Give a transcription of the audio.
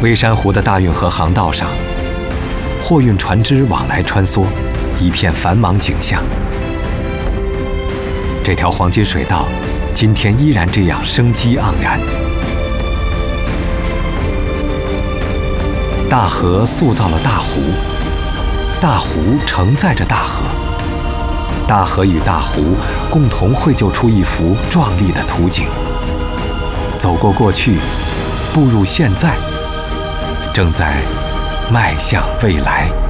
微山湖的大运河航道上，货运船只往来穿梭，一片繁忙景象。这条黄金水道，今天依然这样生机盎然。大河塑造了大湖，大湖承载着大河，大河与大湖共同绘就出一幅壮丽的图景。走过过去，步入现在，正在迈向未来。